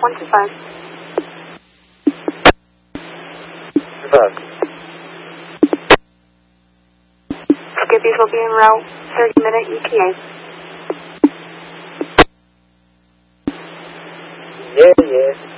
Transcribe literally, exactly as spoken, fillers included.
one two five. Five. Skippies will be en route, thirty minute E T A. Yeah, yeah.